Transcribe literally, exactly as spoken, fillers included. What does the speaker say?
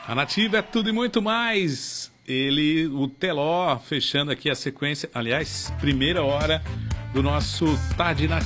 A Nativa é tudo e muito mais. Ele, o Teló, fechando aqui a sequência, aliás, primeira hora do nosso Tarde Nativa.